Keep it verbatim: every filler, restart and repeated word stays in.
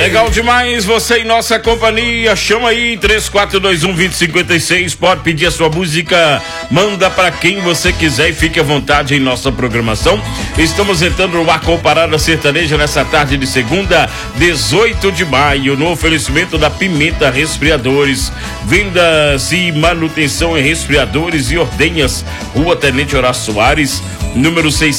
Legal demais, você em nossa companhia. Chama aí, três quatro dois um, dois zero cinco seis. Pode pedir a sua música, manda pra quem você quiser e fique à vontade em nossa programação. Estamos entrando no ar com Parada Sertaneja nessa tarde de segunda, dezoito de maio, no oferecimento da Pimenta Resfriadores. Vendas e manutenção em resfriadores e ordenhas. Rua Tenente Horácio Soares, número seiscentos